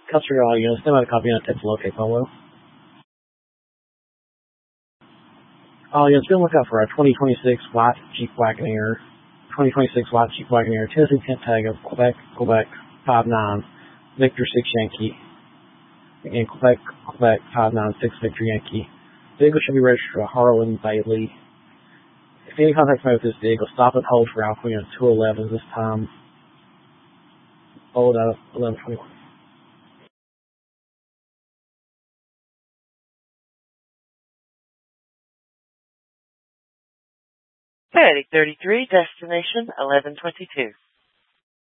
Customer all units, stand by to copy on tip to locate Polo. All units, be on the lookout for our 2026 white Jeep Wagoneer. 2026 white Jeep Wagoneer, Tennessee temp tag of Quebec, 59, Victor 6 Yankee. Again, Quebec, 596 Victor Yankee. Vehicle should be registered to Harlan Bailey. If any contact made with this vehicle, stop and hold for Alpha Unit 211 this time. Hold out 1121. Heading 33, destination 1122.